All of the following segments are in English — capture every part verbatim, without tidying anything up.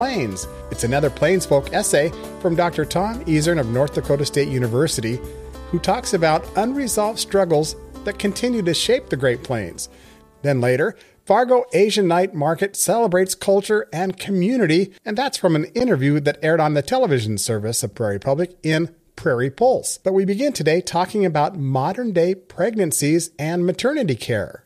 Plains. It's another Plains Folk essay from Doctor Tom Ezern of North Dakota State University, who talks about unresolved struggles that continue to shape the Great Plains. Then later, Fargo Asian Night Market celebrates culture and community, and that's from an interview that aired on the television service of Prairie Public in Prairie Pulse. But we begin today talking about modern-day pregnancies and maternity care.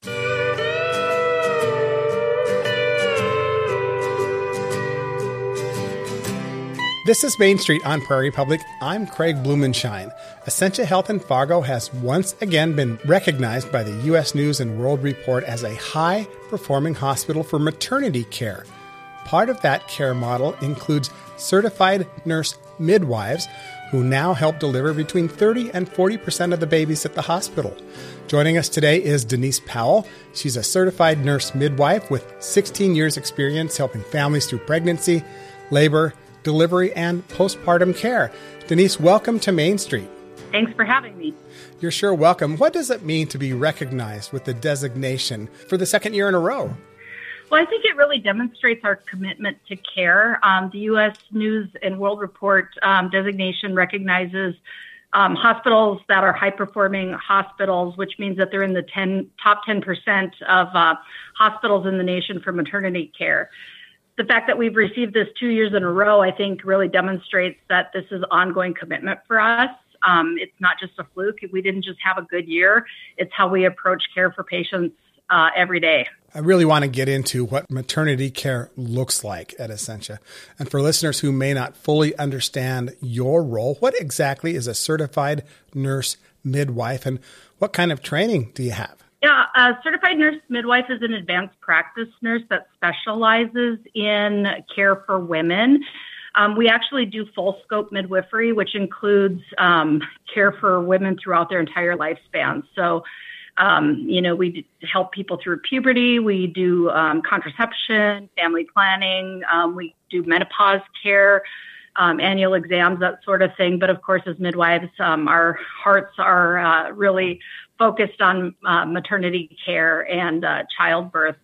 This is Main Street on Prairie Public. I'm Craig Blumenshine. Essentia Health in Fargo has once again been recognized by the U S News and World Report as a high-performing hospital for maternity care. Part of that care model includes certified nurse midwives who now help deliver between thirty and forty percent of the babies at the hospital. Joining us today is Denise Powell. She's a certified nurse midwife with sixteen years experience helping families through pregnancy, labor, delivery, and postpartum care. Denise, welcome to Main Street. Thanks for having me. You're sure welcome. What does it mean to be recognized with the designation for the second year in a row? Well, I think it really demonstrates our commitment to care. Um, the U S News and World Report um, designation recognizes um, hospitals that are high-performing hospitals, which means that they're in the ten, top ten percent of uh, hospitals in the nation for maternity care. The fact that we've received this two years in a row, I think, really demonstrates that this is ongoing commitment for us. Um, it's not just a fluke. We didn't just have a good year. It's how we approach care for patients uh, every day. I really want to get into what maternity care looks like at Essentia. And for listeners who may not fully understand your role, what exactly is a certified nurse midwife and what kind of training do you have? Yeah, a certified nurse midwife is an advanced practice nurse that specializes in care for women. Um, we actually do full scope midwifery, which includes um, care for women throughout their entire lifespan. So, um, you know, we help people through puberty. We do um, contraception, family planning. Um, we do menopause care, um, annual exams, that sort of thing. But of course, as midwives, um, our hearts are uh, really focused on uh, maternity care and uh, childbirth.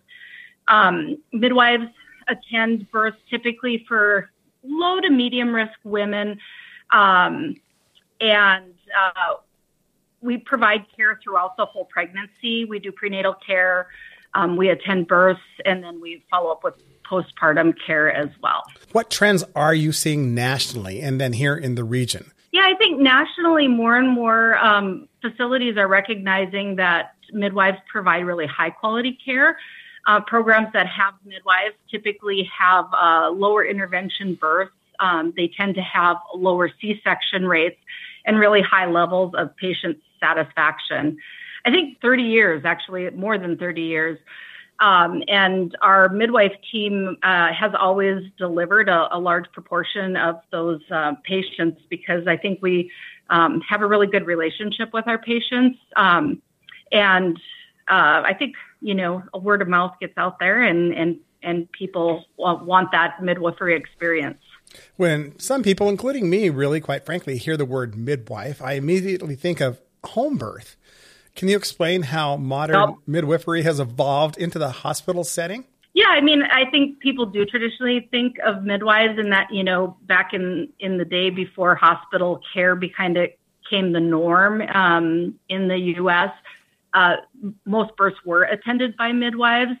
Um, midwives attend births typically for low to medium risk women, um, and uh, we provide care throughout the whole pregnancy. We do prenatal care, um, we attend births, and then we follow up with postpartum care as well. What trends are you seeing nationally and then here in the region? Yeah, I think nationally more and more um, facilities are recognizing that midwives provide really high quality care. Uh, programs that have midwives typically have uh, lower intervention births. Um, they tend to have lower C-section rates and really high levels of patient satisfaction. I think thirty years, actually more than thirty years. Um, and our midwife team uh, has always delivered a, a large proportion of those uh, patients because I think we um, have a really good relationship with our patients. Um, and uh, I think, you know, a word of mouth gets out there and, and, and people want that midwifery experience. When some people, including me, really, quite frankly, hear the word midwife, I immediately think of home birth. Can you explain how modern oh. midwifery has evolved into the hospital setting? Yeah, I mean, I think people do traditionally think of midwives in that, you know, back in, in the day before hospital care kind of became the norm um, in the U S, uh, most births were attended by midwives.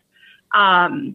Um,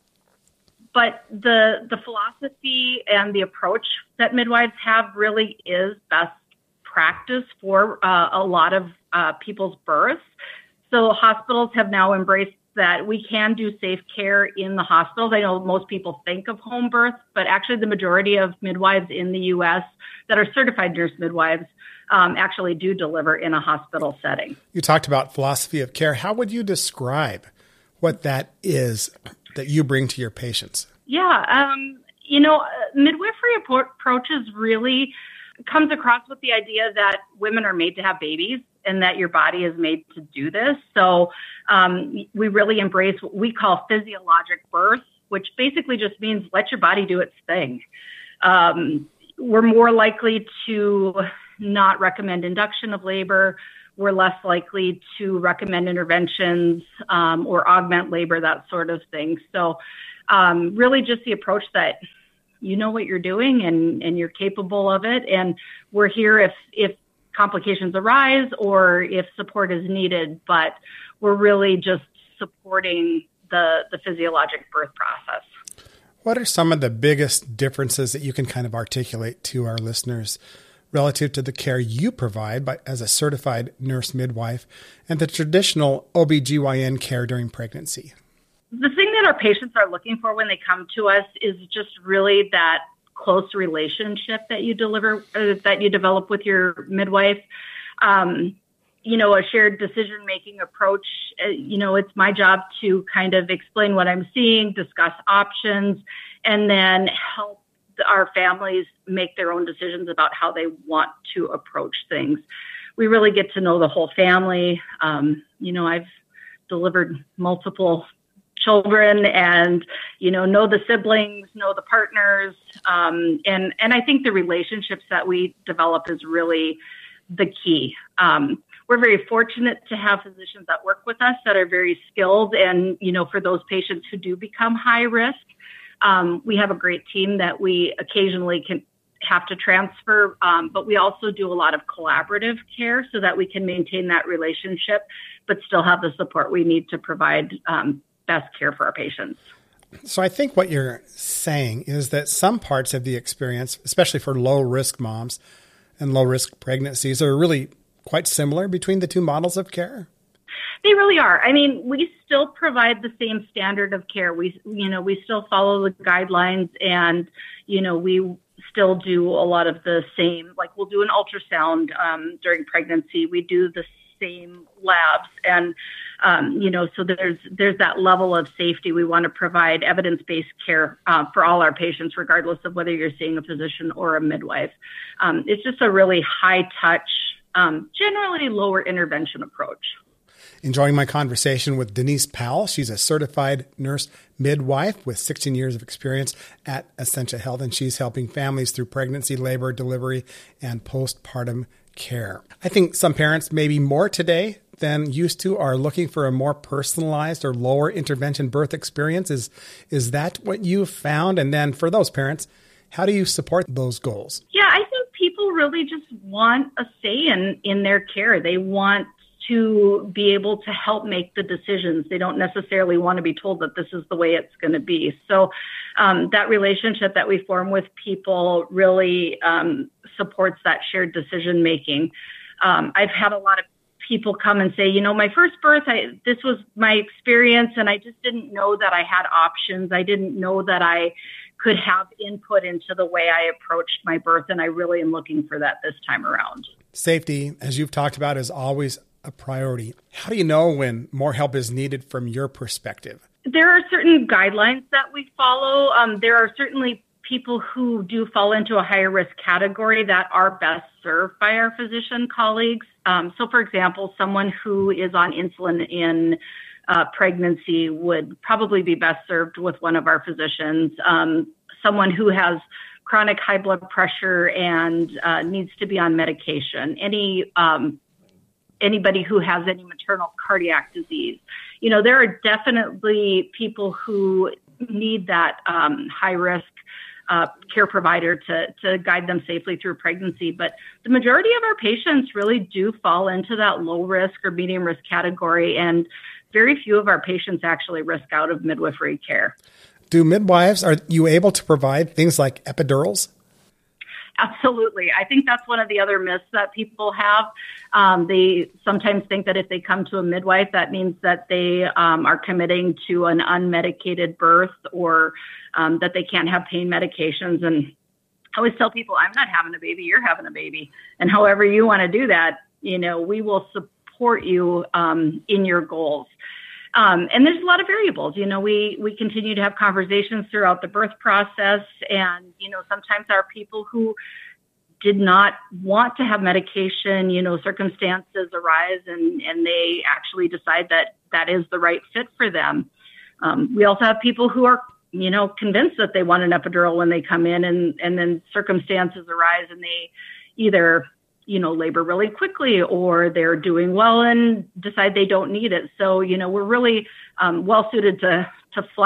but the the philosophy and the approach that midwives have really is best practice for uh, a lot of uh, people's births. So hospitals have now embraced that we can do safe care in the hospitals. I know most people think of home birth, but actually the majority of midwives in the U S that are certified nurse midwives um, actually do deliver in a hospital setting. You talked about philosophy of care. How would you describe what that is that you bring to your patients? Yeah, um, you know, midwifery approaches really comes across with the idea that women are made to have babies and that your body is made to do this. So um, we really embrace what we call physiologic birth, which basically just means let your body do its thing. Um, we're more likely to not recommend induction of labor. We're less likely to recommend interventions um, or augment labor, that sort of thing. So um, really just the approach that you know what you're doing and, and you're capable of it. And we're here if, if complications arise or if support is needed, but we're really just supporting the, the physiologic birth process. What are some of the biggest differences that you can kind of articulate to our listeners relative to the care you provide by, as a certified nurse midwife and the traditional O B G Y N care during pregnancy? The thing that our patients are looking for when they come to us is just really that close relationship that you deliver, uh, that you develop with your midwife. Um, you know, a shared decision-making approach. Uh, you know, it's my job to kind of explain what I'm seeing, discuss options, and then help our families make their own decisions about how they want to approach things. We really get to know the whole family. Um, you know, I've delivered multiple children and, you know, know the siblings, know the partners. Um, and, and I think the relationships that we develop is really the key. Um, we're very fortunate to have physicians that work with us that are very skilled. And, you know, for those patients who do become high risk, um, we have a great team that we occasionally can have to transfer. Um, but we also do a lot of collaborative care so that we can maintain that relationship, but still have the support we need to provide um, best care for our patients. So I think what you're saying is that some parts of the experience, especially for low-risk moms and low-risk pregnancies, are really quite similar between the two models of care? They really are. I mean, we still provide the same standard of care. We, you know, we still follow the guidelines and, you know, we still do a lot of the same, like we'll do an ultrasound um, during pregnancy. We do the same labs and, um, you know, so there's, there's that level of safety. We want to provide evidence-based care uh, for all our patients, regardless of whether you're seeing a physician or a midwife. Um, it's just a really high touch, um, generally lower intervention approach. Enjoying my conversation with Denise Powell. She's a certified nurse midwife with sixteen years of experience at Essentia Health, and she's helping families through pregnancy, labor, delivery, and postpartum care. I think some parents, maybe more today than used to, are looking for a more personalized or lower intervention birth experience. Is, is that what you've found? And then for those parents, how do you support those goals? Yeah, I think people really just want a say in, in their care. They want to be able to help make the decisions. They don't necessarily want to be told that this is the way it's going to be. So um, that relationship that we form with people really um, supports that shared decision making. Um, I've had a lot of people come and say, you know, my first birth, I, this was my experience, and I just didn't know that I had options. I didn't know that I could have input into the way I approached my birth, and I really am looking for that this time around. Safety, as you've talked about, is always a priority. How do you know when more help is needed from your perspective? There are certain guidelines that we follow. Um, there are certainly people who do fall into a higher risk category that are best served by our physician colleagues. Um, so, for example, someone who is on insulin in uh, pregnancy would probably be best served with one of our physicians. Um, someone who has chronic high blood pressure and uh, needs to be on medication. Any um, anybody who has any maternal cardiac disease. You know, there are definitely people who need that um, high risk uh, care provider to, to guide them safely through pregnancy. But the majority of our patients really do fall into that low risk or medium risk category. And very few of our patients actually risk out of midwifery care. Do midwives, are you able to provide things like epidurals? Absolutely. I think that's one of the other myths that people have. Um, they sometimes think that if they come to a midwife, that means that they um, are committing to an unmedicated birth or um, that they can't have pain medications. And I always tell people, I'm not having a baby, you're having a baby. And however you want to do that, you know, we will support you um, in your goals. Um, and there's a lot of variables. You know, we, we continue to have conversations throughout the birth process. And, you know, sometimes there are people who did not want to have medication, you know, circumstances arise and, and they actually decide that that is the right fit for them. Um, we also have people who are, you know, convinced that they want an epidural when they come in and, and then circumstances arise and they either you know, labor really quickly or they're doing well and decide they don't need it. So, you know, we're really um, well suited to, to flex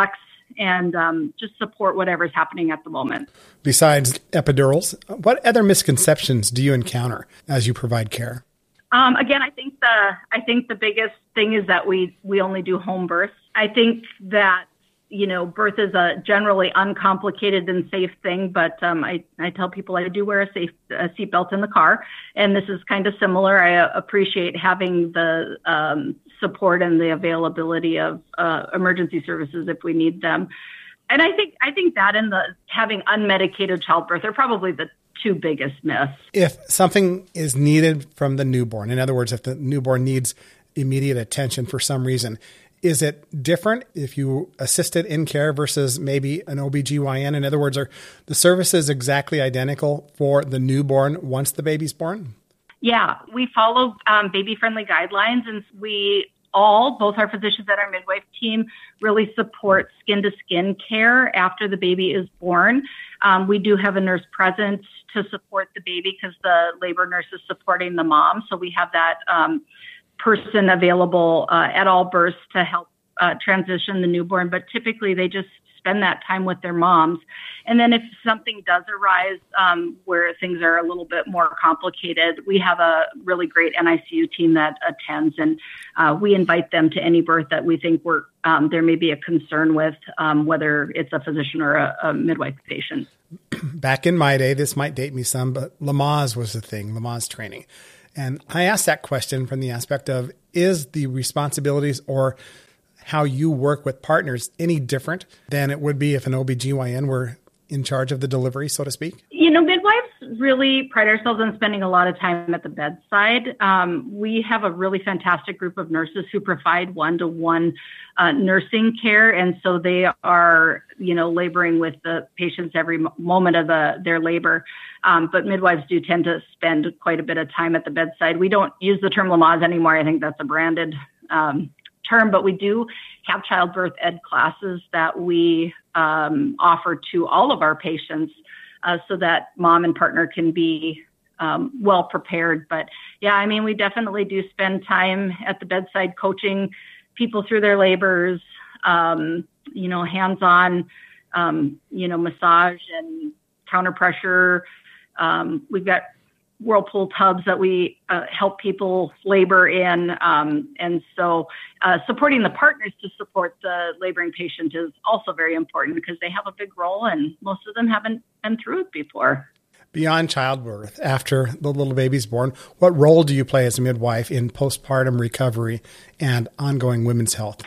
and um, just support whatever's happening at the moment. Besides epidurals, what other misconceptions do you encounter as you provide care? Um, again, I think the I think the biggest thing is that we we only do home births. I think that, you know, birth is a generally uncomplicated and safe thing, but um, I, I tell people I do wear a safe a seatbelt in the car, and this is kind of similar. I uh, appreciate having the um, support and the availability of uh, emergency services if we need them. And I think I think that and the having unmedicated childbirth are probably the two biggest myths. If something is needed from the newborn, in other words, if the newborn needs immediate attention for some reason, is it different if you assisted in care versus maybe an O B G Y N? In other words, are the services exactly identical for the newborn once the baby's born? Yeah, we follow um, baby-friendly guidelines, and we all, both our physicians and our midwife team, really support skin-to-skin care after the baby is born. Um, we do have a nurse present to support the baby because the labor nurse is supporting the mom, so we have that um, person available uh, at all births to help uh, transition the newborn, but typically they just spend that time with their moms. And then if something does arise um, where things are a little bit more complicated, we have a really great N I C U team that attends, and uh, we invite them to any birth that we think we're, um, there may be a concern with, um, whether it's a physician or a, a midwife patient. Back in my day, this might date me some, but Lamaze was the thing, Lamaze training. And I asked that question from the aspect of, is the responsibilities or how you work with partners any different than it would be if an O B G Y N were in charge of the delivery, so to speak? You know, midwives really pride ourselves on spending a lot of time at the bedside. Um, we have a really fantastic group of nurses who provide one-to-one uh, nursing care. And so they are, you know, laboring with the patients every moment of the, their labor. Um, but midwives do tend to spend quite a bit of time at the bedside. We don't use the term Lamaze anymore. I think that's a branded um, term, but we do have childbirth ed classes that we um, offer to all of our patients uh, so that mom and partner can be um, well prepared. But yeah, I mean, we definitely do spend time at the bedside coaching people through their labors, um, you know, hands-on, um, you know, massage and counter pressure. Um, we've got whirlpool tubs that we uh, help people labor in. Um, and so uh, supporting the partners to support the laboring patient is also very important because they have a big role and most of them haven't been through it before. Beyond childbirth, after the little baby's born, what role do you play as a midwife in postpartum recovery and ongoing women's health?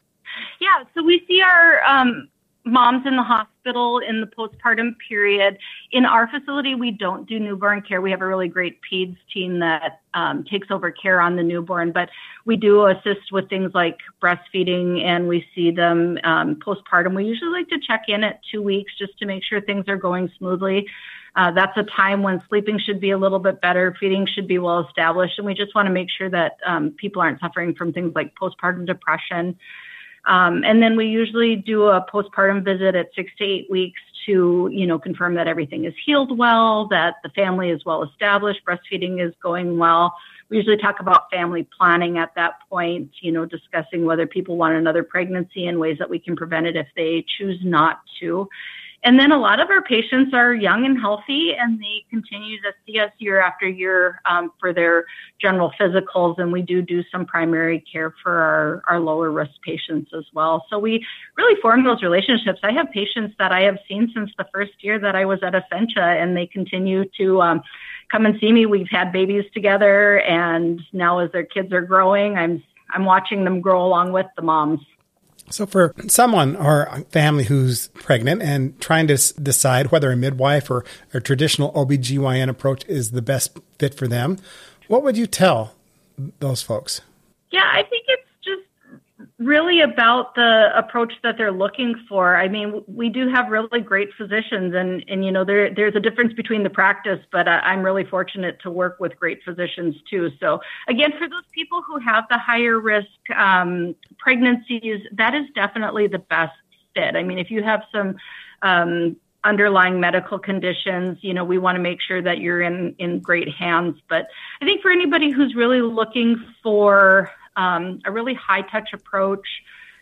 Yeah, so we see our um, moms in the hospital in the postpartum period. In our facility, we don't do newborn care. We have a really great peds team that um, takes over care on the newborn, but we do assist with things like breastfeeding, and we see them um, postpartum. We usually like to check in at two weeks just to make sure things are going smoothly. Uh, that's a time when sleeping should be a little bit better, feeding should be well established, and we just want to make sure that um, people aren't suffering from things like postpartum depression. Um, and then we usually do a postpartum visit at six to eight weeks to, you know, confirm that everything is healed well, that the family is well established, breastfeeding is going well. We usually talk about family planning at that point, you know, discussing whether people want another pregnancy and ways that we can prevent it if they choose not to. And then a lot of our patients are young and healthy, and they continue to see us year after year um, for their general physicals, and we do do some primary care for our, our lower risk patients as well. So we really form those relationships. I have patients that I have seen since the first year that I was at Essentia, and they continue to um, come and see me. We've had babies together, and now as their kids are growing, I'm I'm watching them grow along with the moms. So for someone or a family who's pregnant and trying to s- decide whether a midwife or a traditional O B G Y N approach is the best fit for them, what would you tell those folks? Yeah, I think it's just really about the approach that they're looking for. I mean, we do have really great physicians, and, and you know, there there's a difference between the practice, but uh, I'm really fortunate to work with great physicians too. So again, for those people who have the higher risk um, pregnancies, that is definitely the best fit. I mean, if you have some um, underlying medical conditions, you know, we want to make sure that you're in, in great hands. But I think for anybody who's really looking for um, a really high touch approach,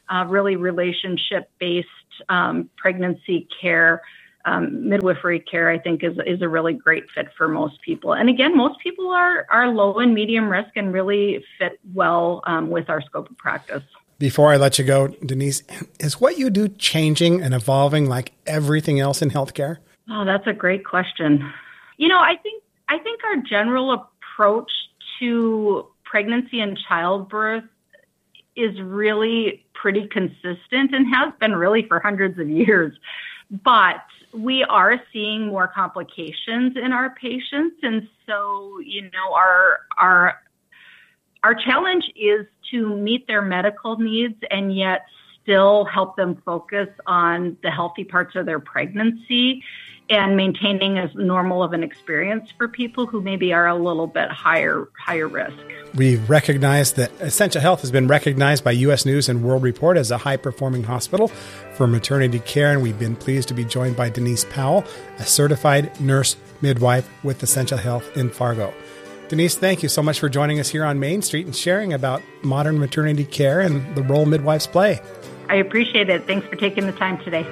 uh, really relationship-based um, pregnancy care. Um, midwifery care, I think, is is a really great fit for most people. And again, most people are are low and medium risk and really fit well um, with our scope of practice. Before I let you go, Denise, is what you do changing and evolving like everything else in healthcare? Oh, that's a great question. You know, I think I think our general approach to pregnancy and childbirth is really pretty consistent and has been really for hundreds of years. But we are seeing more complications in our patients. And so, you know, our our our challenge is to meet their medical needs and yet still help them focus on the healthy parts of their pregnancy and maintaining as normal of an experience for people who maybe are a little bit higher higher risk. We recognize that Essentia Health has been recognized by U S News and World Report as a high-performing hospital for maternity care, and we've been pleased to be joined by Denise Powell, a certified nurse midwife with Essentia Health in Fargo. Denise, thank you so much for joining us here on Main Street and sharing about modern maternity care and the role midwives play. I appreciate it. Thanks for taking the time today.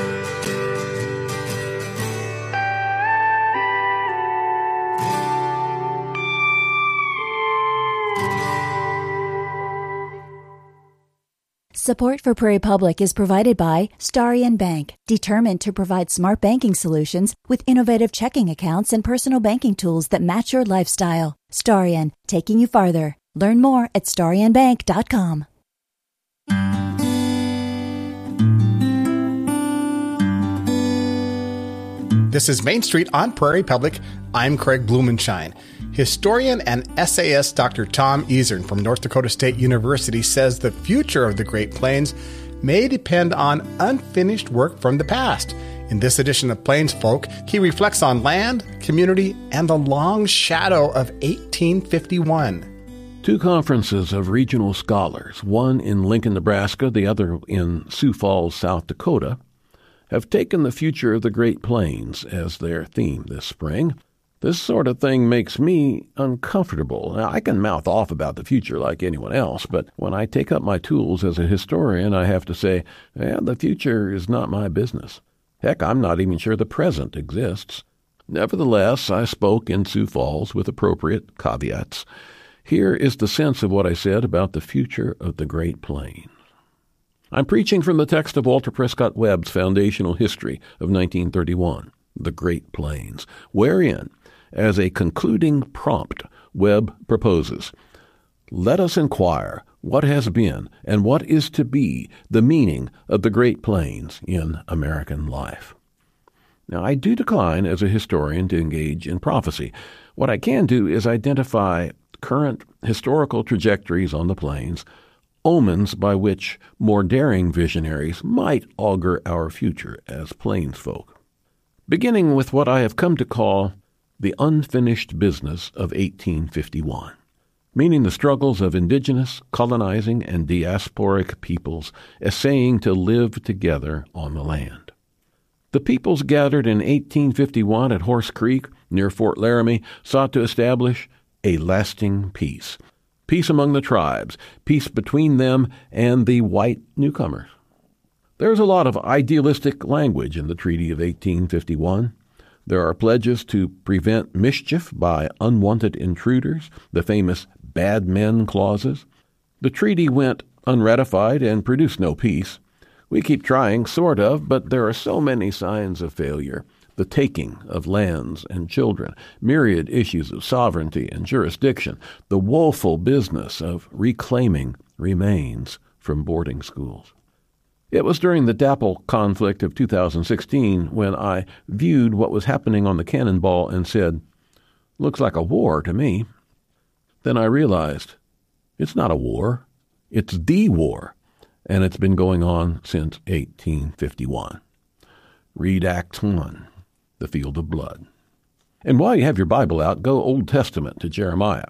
Support for Prairie Public is provided by Starion Bank, determined to provide smart banking solutions with innovative checking accounts and personal banking tools that match your lifestyle. Starion, taking you farther. Learn more at starion bank dot com. This is Main Street on Prairie Public. I'm Craig Blumenshine. Historian and essayist Doctor Tom Easern from North Dakota State University says the future of the Great Plains may depend on unfinished work from the past. In this edition of Plains Folk, he reflects on land, community, and the long shadow of eighteen fifty-one. Two conferences of regional scholars, one in Lincoln, Nebraska, the other in Sioux Falls, South Dakota, have taken the future of the Great Plains as their theme this spring. This sort of thing makes me uncomfortable. Now, I can mouth off about the future like anyone else, but when I take up my tools as a historian, I have to say, eh, the future is not my business. Heck, I'm not even sure the present exists. Nevertheless, I spoke in Sioux Falls with appropriate caveats. Here is the sense of what I said about the future of the Great Plains. I'm preaching from the text of Walter Prescott Webb's foundational history of nineteen thirty-one, The Great Plains, wherein, as a concluding prompt, Webb proposes, "Let us inquire what has been and what is to be the meaning of the Great Plains in American life." Now, I do decline as a historian to engage in prophecy. What I can do is identify current historical trajectories on the plains, omens by which more daring visionaries might augur our future as plains folk. Beginning with what I have come to call the unfinished business of eighteen fifty-one, meaning the struggles of indigenous, colonizing, and diasporic peoples essaying to live together on the land. The peoples gathered in eighteen fifty-one at Horse Creek, near Fort Laramie, sought to establish a lasting peace. Peace among the tribes, peace between them and the white newcomers. There's a lot of idealistic language in the Treaty of eighteen fifty-one. There are pledges to prevent mischief by unwanted intruders, the famous bad men clauses. The treaty went unratified and produced no peace. We keep trying, sort of, but there are so many signs of failure. The taking of lands and children, myriad issues of sovereignty and jurisdiction, the woeful business of reclaiming remains from boarding schools. It was during the DAPL conflict of two thousand sixteen when I viewed what was happening on the Cannonball and said, "Looks like a war to me." Then I realized it's not a war, it's the war, and it's been going on since eighteen fifty-one. Read Acts one, the field of blood. And while you have your Bible out, go Old Testament to Jeremiah.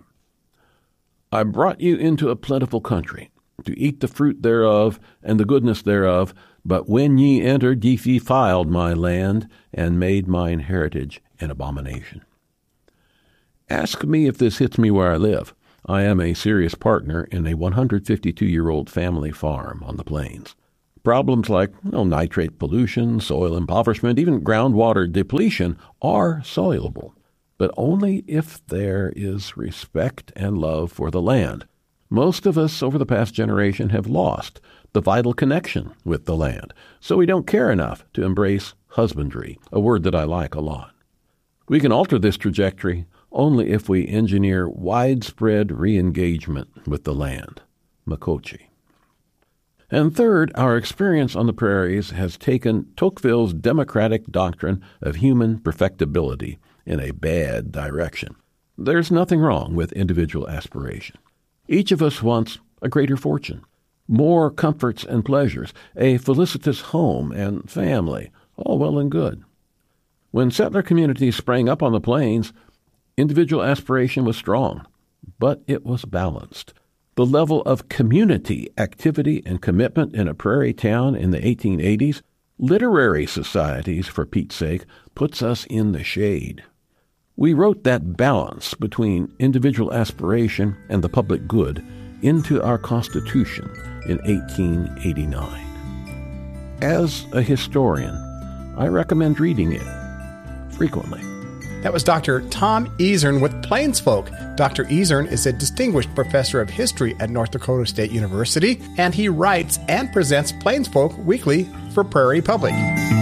"I brought you into a plentiful country, to eat the fruit thereof and the goodness thereof, but when ye entered, ye defiled my land, and made mine heritage an abomination." Ask me if this hits me where I live. I am a serious partner in a one hundred fifty-two-year-old family farm on the plains. Problems like well, nitrate pollution, soil impoverishment, even groundwater depletion are solvable, but only if there is respect and love for the land. Most of us over the past generation have lost the vital connection with the land, so we don't care enough to embrace husbandry, a word that I like a lot. We can alter this trajectory only if we engineer widespread re-engagement with the land. Makochi. And third, our experience on the prairies has taken Tocqueville's democratic doctrine of human perfectibility in a bad direction. There's nothing wrong with individual aspiration. Each of us wants a greater fortune, more comforts and pleasures, a felicitous home and family, all well and good. When settler communities sprang up on the plains, individual aspiration was strong, but it was balanced. The level of community activity and commitment in a prairie town in the eighteen eighties, literary societies, for Pete's sake, puts us in the shade. We wrote that balance between individual aspiration and the public good into our Constitution in eighteen eighty-nine. As a historian, I recommend reading it frequently. That was Doctor Tom Ezern with Plains Folk. Doctor Ezern is a distinguished professor of history at North Dakota State University, and he writes and presents Plains Folk weekly for Prairie Public.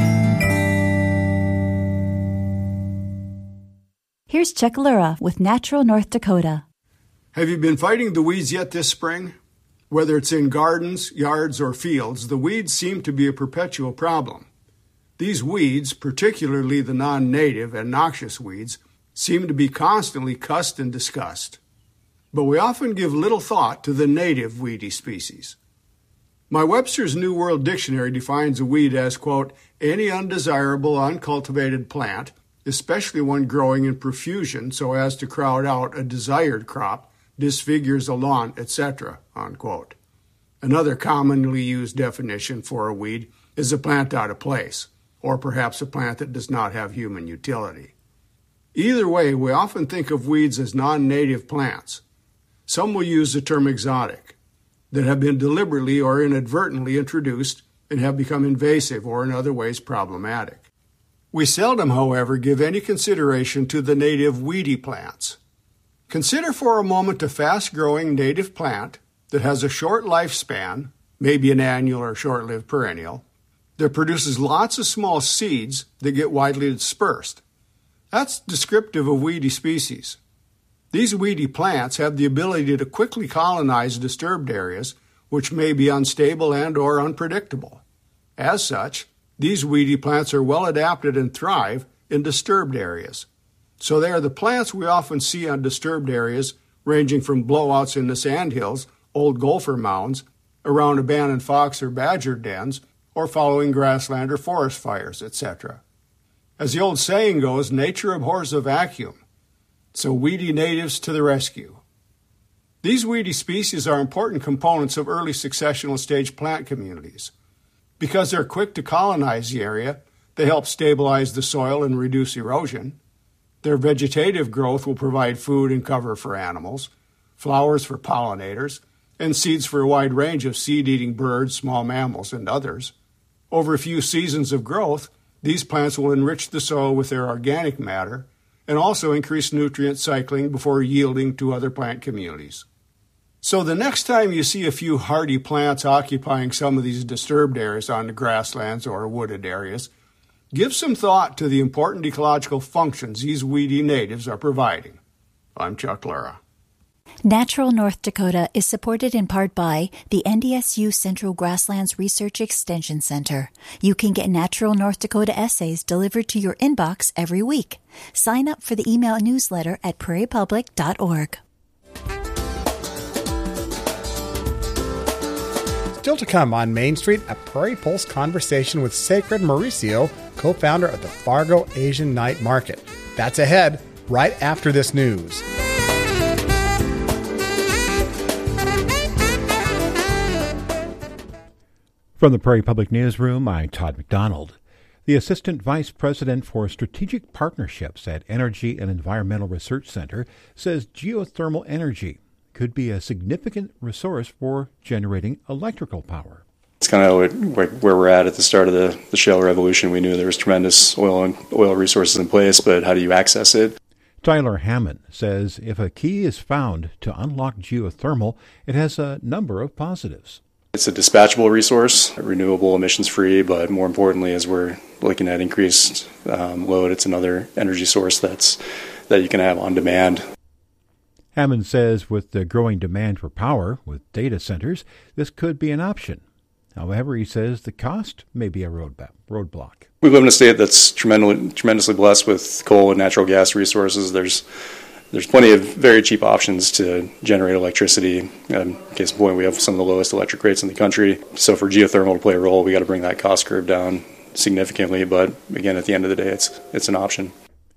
Here's Chuck Lura with Natural North Dakota. Have you been fighting the weeds yet this spring? Whether it's in gardens, yards, or fields, the weeds seem to be a perpetual problem. These weeds, particularly the non-native and noxious weeds, seem to be constantly cussed and discussed. But we often give little thought to the native weedy species. My Webster's New World Dictionary defines a weed as, quote, any undesirable, uncultivated plant, especially one growing in profusion so as to crowd out a desired crop, disfigures a lawn, et cetera, unquote. Another commonly used definition for a weed is a plant out of place, or perhaps a plant that does not have human utility. Either way, we often think of weeds as non-native plants. Some will use the term exotic, that have been deliberately or inadvertently introduced and have become invasive or in other ways problematic. We seldom, however, give any consideration to the native weedy plants. Consider for a moment a fast-growing native plant that has a short lifespan, maybe an annual or short-lived perennial, that produces lots of small seeds that get widely dispersed. That's descriptive of weedy species. These weedy plants have the ability to quickly colonize disturbed areas, which may be unstable and or unpredictable. As such, these weedy plants are well adapted and thrive in disturbed areas. So they are the plants we often see on disturbed areas, ranging from blowouts in the sandhills, old gopher mounds, around abandoned fox or badger dens, or following grassland or forest fires, et cetera. As the old saying goes, nature abhors a vacuum, so weedy natives to the rescue. These weedy species are important components of early successional stage plant communities. Because they're quick to colonize the area, they help stabilize the soil and reduce erosion. Their vegetative growth will provide food and cover for animals, flowers for pollinators, and seeds for a wide range of seed-eating birds, small mammals, and others. Over a few seasons of growth, these plants will enrich the soil with their organic matter and also increase nutrient cycling before yielding to other plant communities. So the next time you see a few hardy plants occupying some of these disturbed areas on the grasslands or wooded areas, give some thought to the important ecological functions these weedy natives are providing. I'm Chuck Lura. Natural North Dakota is supported in part by the N D S U Central Grasslands Research Extension Center. You can get Natural North Dakota essays delivered to your inbox every week. Sign up for the email newsletter at prairie public dot org. Still to come on Main Street, a Prairie Pulse conversation with Sacred Mauricio, co-founder of the Fargo Asian Night Market. That's ahead, right after this news. From the Prairie Public Newsroom, I'm Todd McDonald. The Assistant Vice President for Strategic Partnerships at Energy and Environmental Research Center says geothermal energy could be a significant resource for generating electrical power. It's kind of where we're at at the start of the, the shale revolution. We knew there was tremendous oil and oil resources in place, but how do you access it? Tyler Hammond says if a key is found to unlock geothermal, it has a number of positives. It's a dispatchable resource, renewable, emissions-free, but more importantly, as we're looking at increased um, load, it's another energy source that's that you can have on demand. Hammond says with the growing demand for power with data centers, this could be an option. However, he says the cost may be a roadblock. roadblock. We live in a state that's tremendously, tremendously blessed with coal and natural gas resources. There's There's plenty of very cheap options to generate electricity. Um, case in point, we have some of the lowest electric rates in the country. So for geothermal to play a role, we got to bring that cost curve down significantly. But again, at the end of the day, it's it's an option.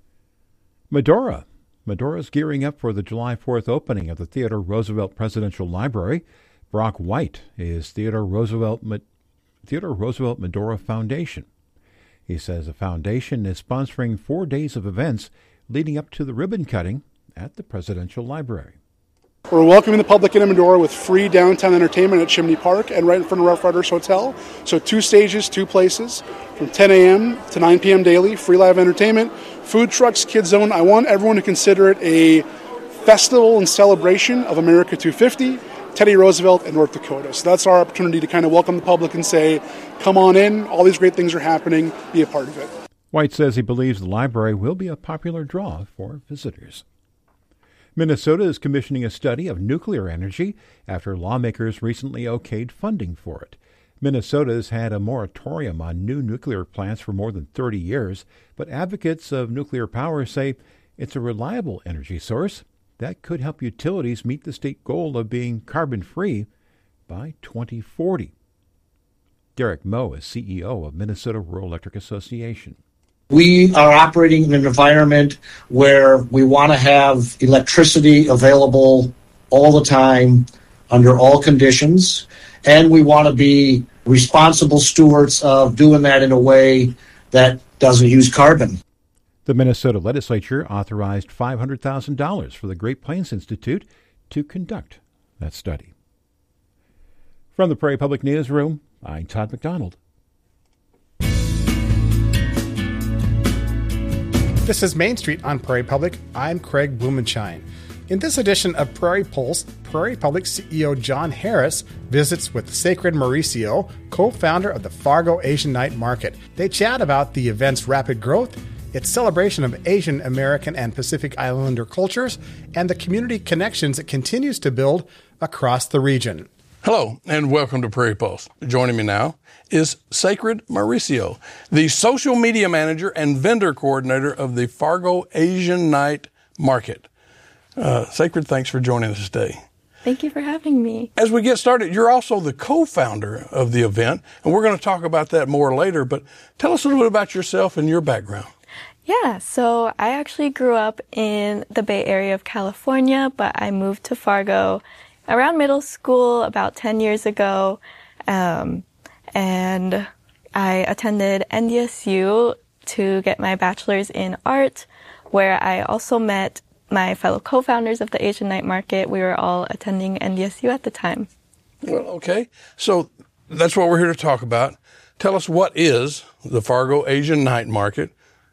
Medora. Medora's gearing up for the July fourth opening of the Theodore Roosevelt Presidential Library. Brock White is Theodore Roosevelt Theodore Roosevelt Medora Foundation. He says the foundation is sponsoring four days of events leading up to the ribbon cutting at the Presidential Library. We're welcoming the public in Medora with free downtown entertainment at Chimney Park and right in front of Rough Riders Hotel. So two stages, two places, from ten a.m. to nine p.m. daily, free live entertainment, food trucks, kids zone. I want everyone to consider it a festival and celebration of America two fifty, Teddy Roosevelt, and North Dakota. So that's our opportunity to kind of welcome the public and say, come on in, all these great things are happening, be a part of it. White says he believes the library will be a popular draw for visitors. Minnesota is commissioning a study of nuclear energy after lawmakers recently okayed funding for it. Minnesota has had a moratorium on new nuclear plants for more than thirty years, but advocates of nuclear power say it's a reliable energy source that could help utilities meet the state goal of being carbon-free by twenty forty. Derek Moe is C E O of Minnesota Rural Electric Association. We are operating in an environment where we want to have electricity available all the time, under all conditions, and we want to be responsible stewards of doing that in a way that doesn't use carbon. The Minnesota legislature authorized five hundred thousand dollars for the Great Plains Institute to conduct that study. From the Prairie Public Newsroom, I'm Todd McDonald. This is Main Street on Prairie Public. I'm Craig Blumenshine. In this edition of Prairie Pulse, Prairie Public C E O John Harris visits with Sacred Mauricio, co-founder of the Fargo Asian Night Market. They chat about the event's rapid growth, its celebration of Asian American and Pacific Islander cultures, and the community connections it continues to build across the region. Hello, and welcome to Prairie Pulse. Joining me now is Sacred Mauricio, the social media manager and vendor coordinator of the Fargo Asian Night Market. Uh, Sacred, thanks for joining us today. Thank you for having me. As we get started, you're also the co-founder of the event, and we're going to talk about that more later, but tell us a little bit about yourself and your background. Yeah, so I actually grew up in the Bay Area of California, but I moved to Fargo around middle school about ten years ago, um, and I attended N D S U to get my bachelor's in art, where I also met my fellow co-founders of the Asian Night Market. We were all attending N D S U at the time. Well, okay. So that's what we're here to talk about. Tell us, what is the Fargo Asian Night Market,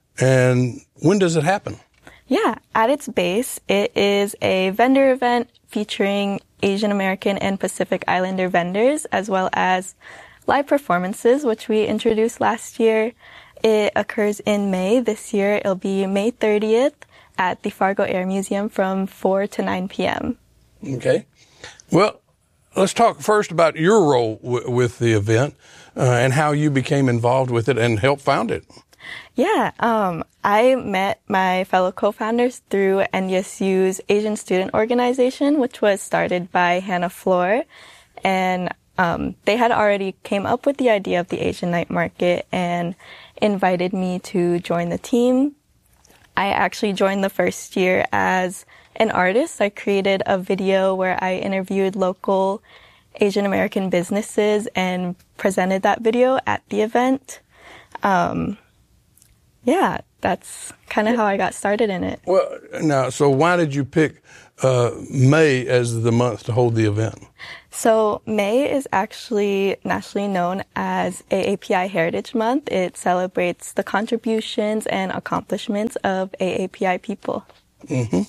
and when does it happen? Yeah, at its base, it is a vendor event featuring Asian American and Pacific Islander vendors, as well as live performances, which we introduced last year. It occurs in May. This year, it'll be May thirtieth at the Fargo Air Museum from four to nine p.m. Okay. Well, let's talk first about your role w- with the event uh, and how you became involved with it and helped found it. Yeah, um, I met my fellow co-founders through N D S U's Asian Student Organization, which was started by Hannah Floor, and um, they had already came up with the idea of the Asian Night Market and invited me to join the team. I actually joined the first year as an artist. I created a video where I interviewed local Asian American businesses and presented that video at the event. Um, Yeah, that's kind of how I got started in it. Well, now, so why did you pick uh, May as the month to hold the event? So May is actually nationally known as A A P I Heritage Month. It celebrates the contributions and accomplishments of A A P I people. Mm-hmm.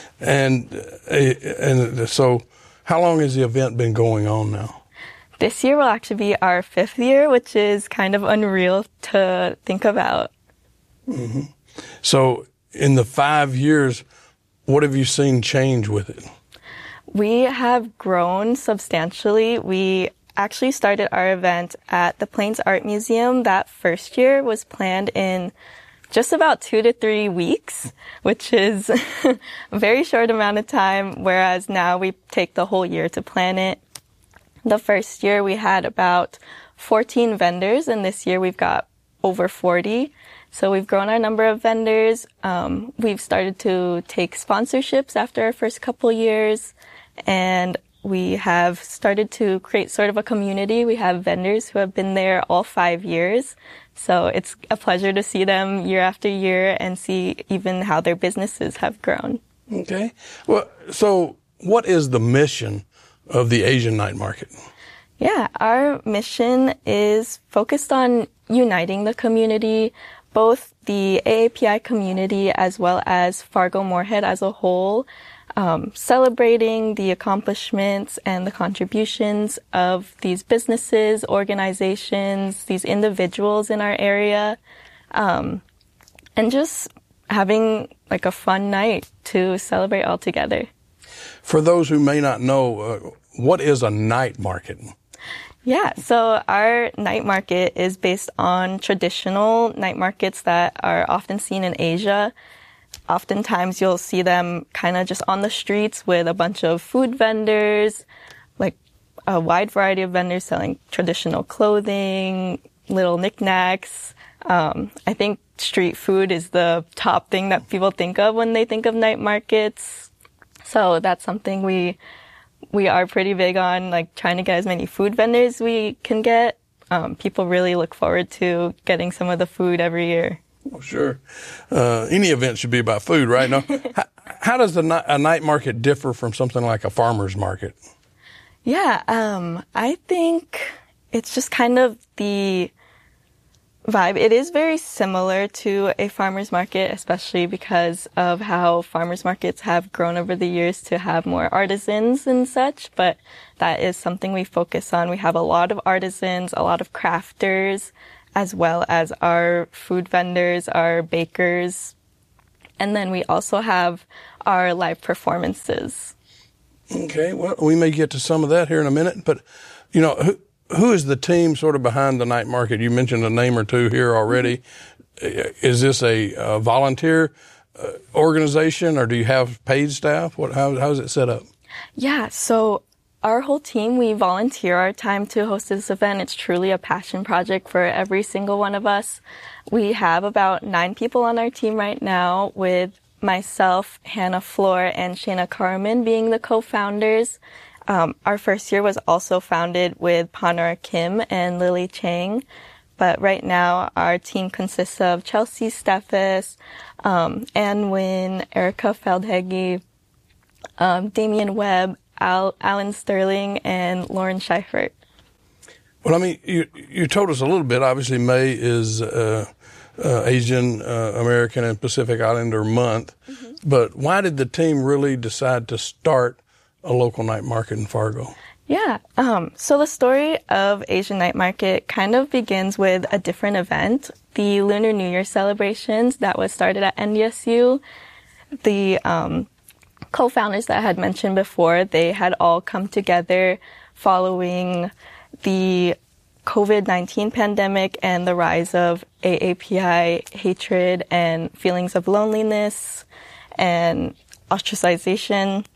And uh, and so, how long has the event been going on now? This year will actually be our fifth year, which is kind of unreal to think about. Mm-hmm. So, in the five years, what have you seen change with it? We have grown substantially. We actually started our event at the Plains Art Museum. That first year was planned in just about two to three weeks, which is a very short amount of time, whereas now we take the whole year to plan it. The first year we had about fourteen vendors, and this year we've got over forty. So we've grown our number of vendors. Um, we've started to take sponsorships after our first couple years, and we have started to create sort of a community. We have vendors who have been there all five years. So it's a pleasure to see them year after year and see even how their businesses have grown. Okay. Well, so what is the mission of the Asian Night Market? Yeah, our mission is focused on uniting the community, both the A A P I community as well as Fargo-Moorhead as a whole, um, celebrating the accomplishments and the contributions of these businesses, organizations, these individuals in our area, um, and just having like a fun night to celebrate all together. For those who may not know, uh, what is a night market? Yeah, so our night market is based on traditional night markets that are often seen in Asia. Oftentimes you'll see them kind of just on the streets with a bunch of food vendors, like a wide variety of vendors selling traditional clothing, little knickknacks. Um, I think street food is the top thing that people think of when they think of night markets. So that's something we we are pretty big on, like trying to get as many food vendors we can get. Um, people really look forward to getting some of the food every year. Oh, sure. Uh, any event should be about food, right? Now, how, how does a, a night market differ from something like a farmer's market? Yeah, um, I think it's just kind of the vibe. It is very similar to a farmer's market, especially because of how farmer's markets have grown over the years to have more artisans and such, but that is something we focus on. We have a lot of artisans, a lot of crafters, as well as our food vendors, our bakers, and then we also have our live performances. Okay, well, we may get to some of that here in a minute, but, you know, who, who is the team sort of behind the night market? You mentioned a name or two here already. Is this a, a volunteer uh, organization, or do you have paid staff? What, how, how is it set up? Yeah, so our whole team, we volunteer our time to host this event. It's truly a passion project for every single one of us. We have about nine people on our team right now, with myself, Hannah Floor, and Shayna Carmen being the co-founders. Um, our first year was also founded with Panara Kim and Lily Chang. But right now, our team consists of Chelsea Steffes, um, Ann Wynn, Erica Feldhege, um, Damian Webb, Al- Alan Sterling, and Lauren Scheifert. Well, I mean, you you told us a little bit. Obviously, May is uh, uh, Asian uh, American and Pacific Islander Month. Mm-hmm. But why did the team really decide to start a local night market in Fargo? Yeah, um, so the story of Asian Night Market kind of begins with a different event, the Lunar New Year celebrations that was started at N D S U. The um, co-founders that I had mentioned before, they had all come together following the covid nineteen pandemic and the rise of A A P I hatred and feelings of loneliness and ostracization.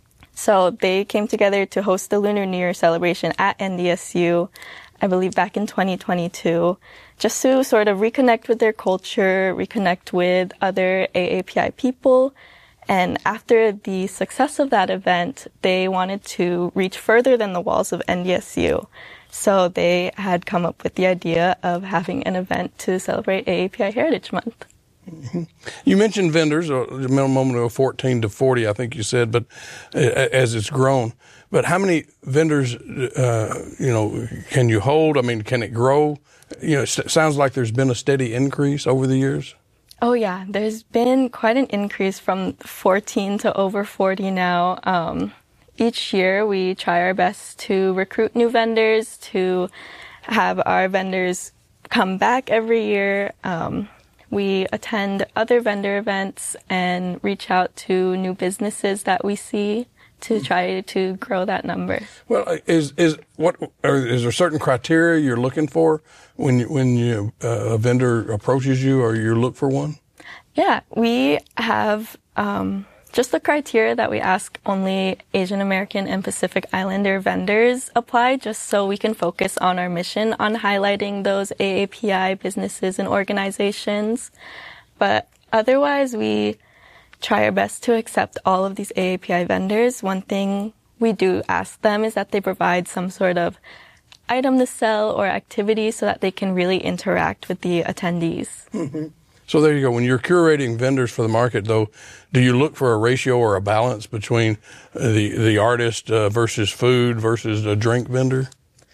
So they came together to host the Lunar New Year celebration at N D S U, I believe back in twenty twenty-two, just to sort of reconnect with their culture, reconnect with other A A P I people. And after the success of that event, they wanted to reach further than the walls of N D S U. So they had come up with the idea of having an event to celebrate A A P I Heritage Month. Mm-hmm. You mentioned vendors a moment ago, fourteen to forty, I think you said, but uh, as it's grown. But how many vendors, uh, you know, can you hold? I mean, can it grow? You know, it sounds like there's been a steady increase over the years. Oh, yeah. There's been quite an increase from fourteen to over forty now. Um, each year we try our best to recruit new vendors, to have our vendors come back every year. Um, we attend other vendor events and reach out to new businesses that we see to try to grow that number. Well, is is what or is there certain criteria you're looking for when you, when you, uh, a vendor approaches you, or you look for one? Yeah, we have um, just the criteria that we ask only Asian American and Pacific Islander vendors apply, just so we can focus on our mission on highlighting those A A P I businesses and organizations. But otherwise, we try our best to accept all of these A A P I vendors. One thing we do ask them is that they provide some sort of item to sell or activity so that they can really interact with the attendees. Mm-hmm. So there you go. When you're curating vendors for the market, though, do you look for a ratio or a balance between the the artist uh, versus food versus a drink vendor?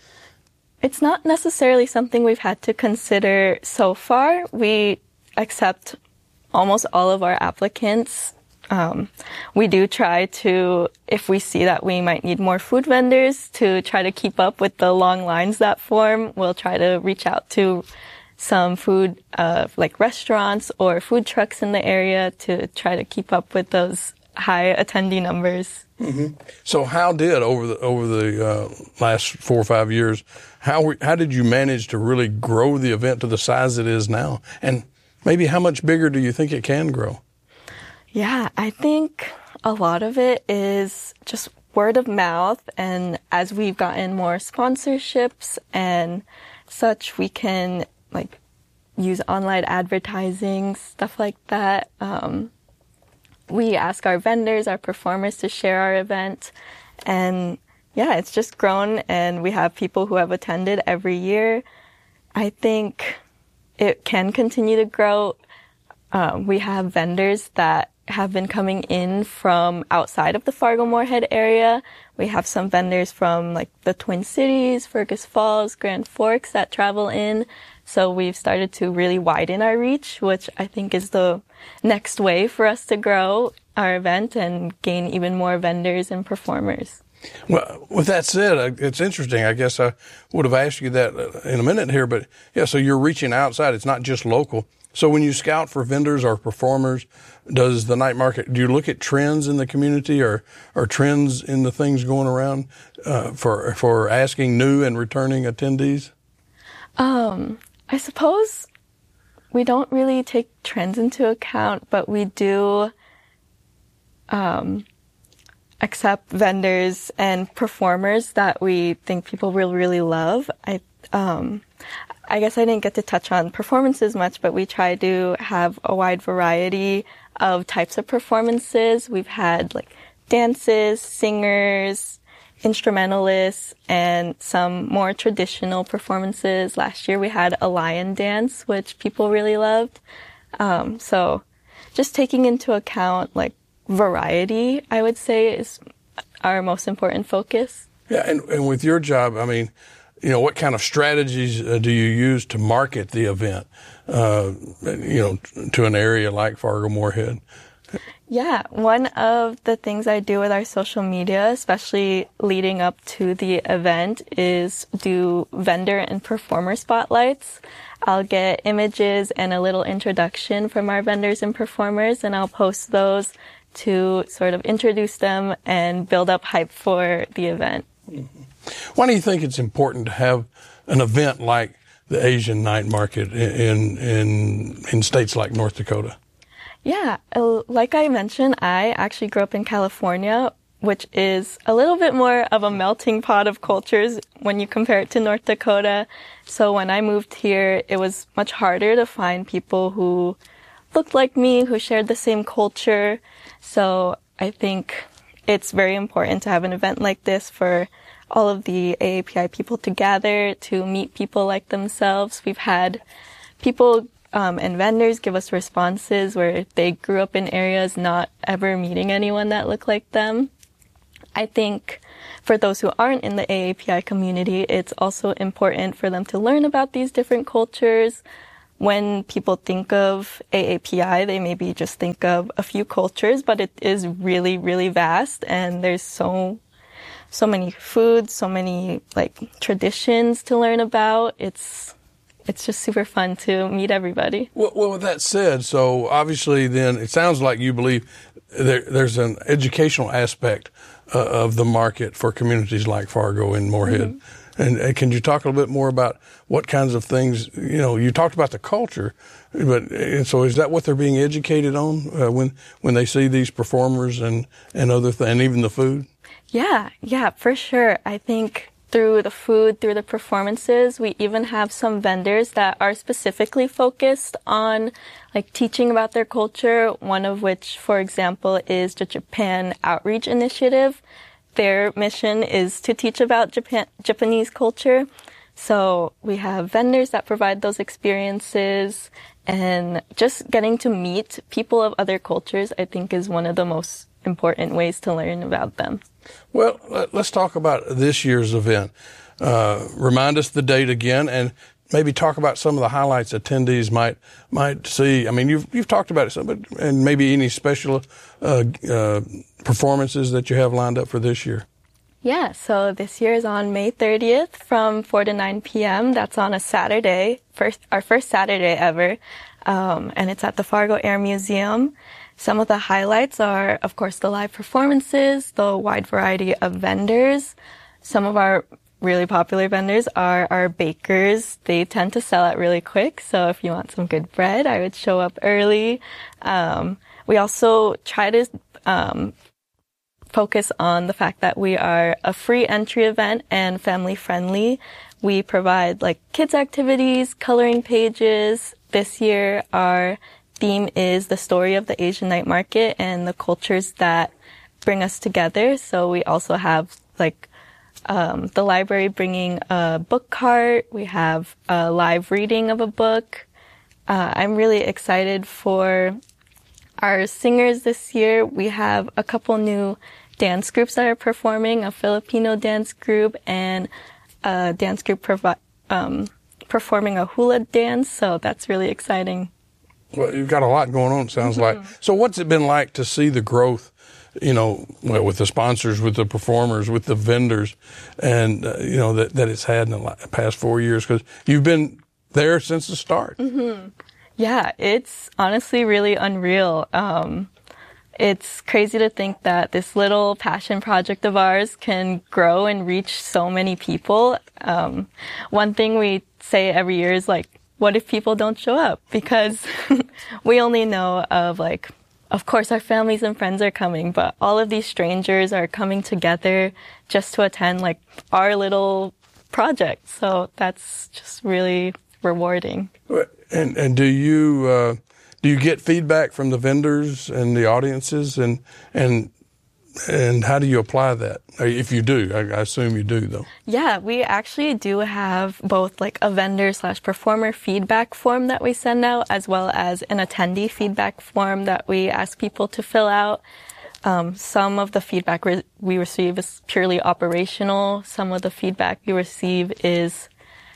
It's not necessarily something we've had to consider so far. We accept almost all of our applicants. Um, we do try to, if we see that we might need more food vendors to try to keep up with the long lines that form, we'll try to reach out to some food, uh, like restaurants or food trucks in the area to try to keep up with those high attendee numbers. Mm-hmm. So how did, over the over the uh, last four or five years, how how did you manage to really grow the event to the size it is now? And maybe how much bigger do you think it can grow? Yeah, I think a lot of it is just word of mouth. And as we've gotten more sponsorships and such, we can like use online advertising, stuff like that. Um, we ask our vendors, our performers to share our event. And yeah, it's just grown, and we have people who have attended every year. I think it can continue to grow. Um, we have vendors that have been coming in from outside of the Fargo-Moorhead area. We have some vendors from like the Twin Cities, Fergus Falls, Grand Forks that travel in. So we've started to really widen our reach, which I think is the next way for us to grow our event and gain even more vendors and performers. Well, with that said, it's interesting. I guess I would have asked you that in a minute here, but yeah, so you're reaching outside. It's not just local. So when you scout for vendors or performers, does the night market, do you look at trends in the community or, or trends in the things going around uh, for for asking new and returning attendees? Um, I suppose we don't really take trends into account, but we do um, accept vendors and performers that we think people will really love. I um, I guess I didn't get to touch on performances much, but we try to have a wide variety of types of performances. We've had like dances, singers, instrumentalists, and some more traditional performances. Last year we had a lion dance, which people really loved. Um, so just taking into account like variety, I would say, is our most important focus. Yeah, and, and with your job, I mean, you know, what kind of strategies uh, do you use to market the event, uh, you know, to an area like Fargo-Moorhead? Yeah, one of the things I do with our social media, especially leading up to the event, is do vendor and performer spotlights. I'll get images and a little introduction from our vendors and performers, and I'll post those to sort of introduce them and build up hype for the event. Mm-hmm. Why do you think it's important to have an event like the Asian Night Market in in in states like North Dakota? Yeah, like I mentioned, I actually grew up in California, which is a little bit more of a melting pot of cultures when you compare it to North Dakota. So when I moved here, it was much harder to find people who looked like me, who shared the same culture. So I think it's very important to have an event like this for all of the A A P I people to gather, to meet people like themselves. We've had people um, and vendors give us responses where they grew up in areas not ever meeting anyone that looked like them. I think for those who aren't in the A A P I community, it's also important for them to learn about these different cultures. When people think of A A P I, they maybe just think of a few cultures, but it is really, really vast, and there's so so many foods, so many like traditions to learn about. It's it's just super fun to meet everybody. Well, well with that said, so obviously then it sounds like you believe there, there's an educational aspect uh, of the market for communities like Fargo and Moorhead. Mm-hmm. And, and can you talk a little bit more about what kinds of things, you know, you talked about the culture, but and so is that what they're being educated on uh, when when they see these performers and, and other things, and even the food? Yeah, yeah, for sure. I think through the food, through the performances, we even have some vendors that are specifically focused on like teaching about their culture, one of which, for example, is the Japan Outreach Initiative. Their mission is to teach about Japan, Japanese culture. So we have vendors that provide those experiences, and just getting to meet people of other cultures, I think, is one of the most important ways to learn about them. Well, let's talk about this year's event. Uh, remind us the date again, and maybe talk about some of the highlights attendees might might see. I mean, you've you've talked about it some, but and maybe any special uh, uh, performances that you have lined up for this year. Yeah, so this year is on May thirtieth from four to nine p.m. That's on a Saturday, first our first Saturday ever, um, and it's at the Fargo Air Museum. Some of the highlights are, of course, the live performances, the wide variety of vendors. Some of our really popular vendors are our bakers. They tend to sell out really quick, so if you want some good bread, I would show up early. Um, we also try to um, focus on the fact that we are a free entry event and family friendly. We provide like kids activities, coloring pages. This year, our theme is the story of the Asian night market and the cultures that bring us together. So we also have like um, the library bringing a book cart. We have a live reading of a book. Uh, I'm really excited for our singers this year. We have a couple new dance groups that are performing, a Filipino dance group and a dance group provi- um, performing a hula dance. So that's really exciting. Well, you've got a lot going on, it sounds mm-hmm. like. So what's it been like to see the growth, you know, well, with the sponsors, with the performers, with the vendors, and, uh, you know, that, that it's had in the past four years? Because you've been there since the start. Mm-hmm. Yeah, it's honestly really unreal. Um, it's crazy to think that this little passion project of ours can grow and reach so many people. Um, one thing we say every year is like, what if people don't show up? Because we only know of like, of course our families and friends are coming, but all of these strangers are coming together just to attend like our little project. So that's just really rewarding. And and do you uh, do you get feedback from the vendors and the audiences, and and and how do you apply that? If you do, I, I assume you do, though. Yeah, we actually do have both like a vendor slash performer feedback form that we send out, as well as an attendee feedback form that we ask people to fill out. Um, some of the feedback re- we receive is purely operational. Some of the feedback we receive is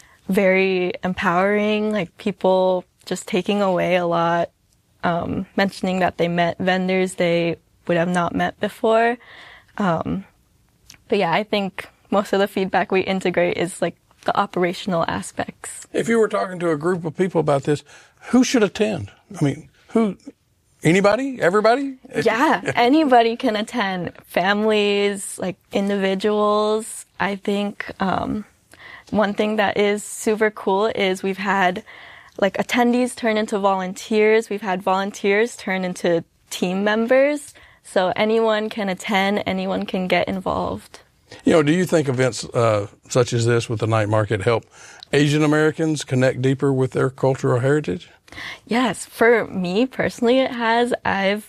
very empowering, like people just taking away a lot, um, mentioning that they met vendors they would have not met before. Um, but yeah, I think most of the feedback we integrate is like the operational aspects. If you were talking to a group of people about this, who should attend? I mean, who, anybody, everybody? Yeah, anybody can attend. Families, like individuals. I think, um, one thing that is super cool is we've had like attendees turn into volunteers. We've had volunteers turn into team members. So anyone can attend, anyone can get involved. You know, do you think events uh, such as this with the night market help Asian Americans connect deeper with their cultural heritage? Yes, for me personally it has. I've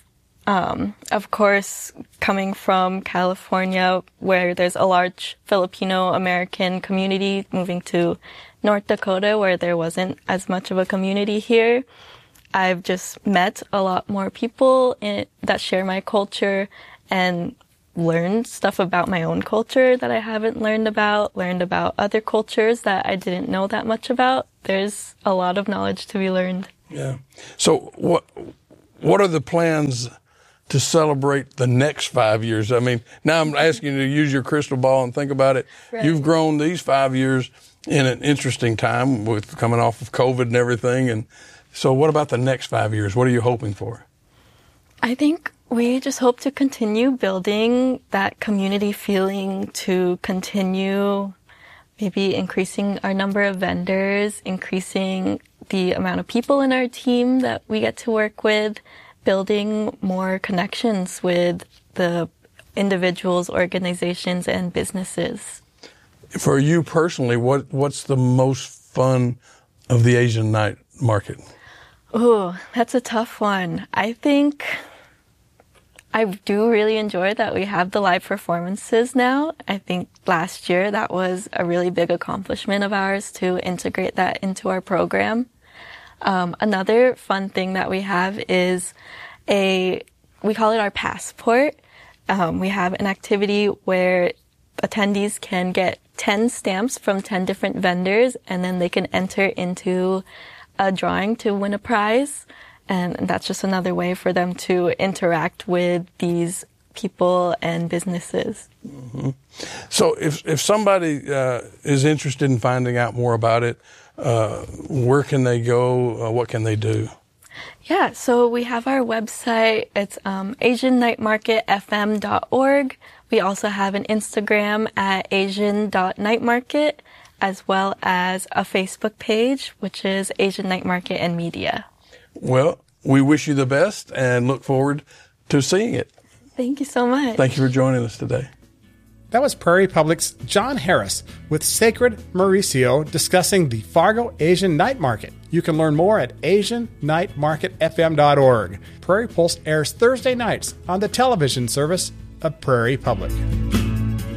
Um, of course, coming from California, where there's a large Filipino-American community, moving to North Dakota, where there wasn't as much of a community here, I've just met a lot more people in, that share my culture and learned stuff about my own culture that I haven't learned about, learned about other cultures that I didn't know that much about. There's a lot of knowledge to be learned. Yeah. So what what are the plans to celebrate the next five years? I mean, now I'm asking you to use your crystal ball and think about it. Right. You've grown these five years in an interesting time with coming off of COVID and everything. And so what about the next five years? What are you hoping for? I think we just hope to continue building that community feeling, to continue maybe increasing our number of vendors, increasing the amount of people in our team that we get to work with, building more connections with the individuals, organizations, and businesses. For you personally, what what's the most fun of the Asian night market? Ooh, that's a tough one. I think I do really enjoy that we have the live performances now. I think last year that was a really big accomplishment of ours to integrate that into our program. Um, another fun thing that we have is a, we call it our passport. Um, we have an activity where attendees can get ten stamps from ten different vendors, and then they can enter into a drawing to win a prize. And that's just another way for them to interact with these people and businesses. Mm-hmm. So if if somebody uh, is interested in finding out more about it, uh, where can they go? Uh, what can they do? Yeah, so we have our website. It's um, asian night market f m dot org. We also have an Instagram at asian dot night market, as well as a Facebook page, which is Asian Night Market and Media. Well, we wish you the best and look forward to seeing it. Thank you so much. Thank you for joining us today. That was Prairie Public's John Harris with Sacred Mauricio discussing the Fargo Asian Night Market. You can learn more at asian night market f m dot org. Prairie Pulse airs Thursday nights on the television service of Prairie Public.